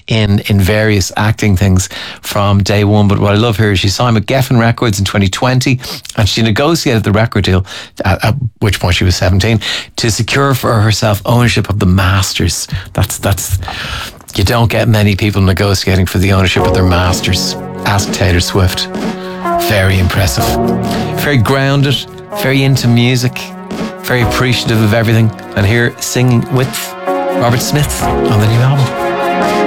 in various acting things from day one. But what I love here is she signed with Geffen Records in 2020, and she negotiated the record deal, at which point she was 17, to secure for herself ownership of the masters. That's you don't get many people negotiating for the ownership of their masters. Ask Taylor Swift. Very impressive. Very grounded, very into music, very appreciative of everything, and here singing with Robert Smith on the new album.